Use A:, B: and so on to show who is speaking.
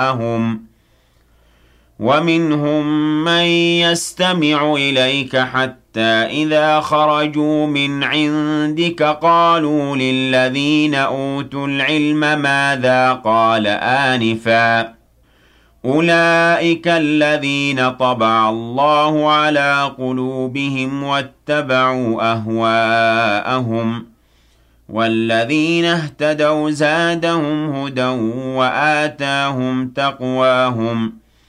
A: ومنهم من يستمع إليك حتى إذا خرجوا من عندك قالوا للذين أوتوا العلم ماذا قال آنفا أولئك الذين طبع الله على قلوبهم واتبعوا أهواءهم والذين اهتدوا زادهم هدى وآتاهم تقواهم